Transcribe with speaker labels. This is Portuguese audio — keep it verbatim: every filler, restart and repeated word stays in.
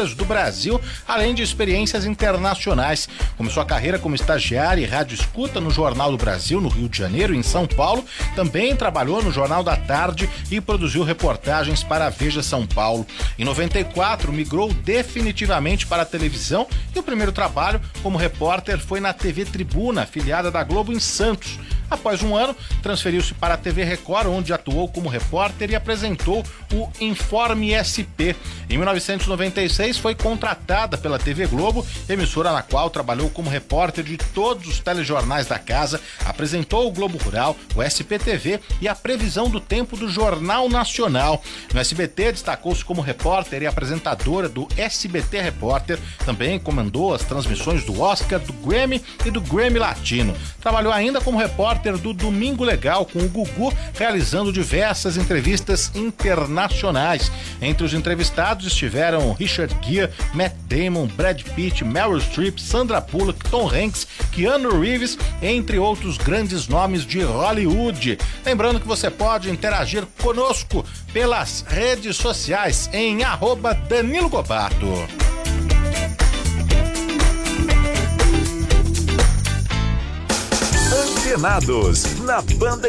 Speaker 1: emissoras do Brasil, além de experiências internacionais. Começou a carreira como estagiária e rádio escuta no Jornal do Brasil, no Rio de Janeiro e em São Paulo. Também trabalhou no Jornal da Tarde e produziu reportagens para a Veja São Paulo. Em noventa e quatro, migrou definitivamente para a televisão e o primeiro trabalho como repórter foi na T V Tribuna, afiliada da Globo em Santos. Após um ano, transferiu-se para a T V Record, onde atuou como repórter e apresentou o Informe S P. Em mil novecentos e noventa e seis, foi contratada pela T V Globo, emissora na qual trabalhou como repórter de todos os telejornais da casa, apresentou o Globo Rural, o S P T V e a previsão do tempo do Jornal Nacional. No S B T, destacou-se como repórter e apresentadora do S B T Repórter. Também comandou as transmissões do Oscar, do Grammy e do Grammy Latino. Trabalhou ainda como repórter do Domingo Legal com o Gugu, realizando diversas entrevistas internacionais. Entre os entrevistados estiveram Richard Gere, Matt Damon, Brad Pitt, Meryl Streep, Sandra Bullock, Tom Hanks, Keanu Reeves, entre outros grandes nomes de Hollywood. Lembrando que você pode interagir conosco pelas redes sociais em arroba Danilo Gobato.
Speaker 2: Antenados, na Banda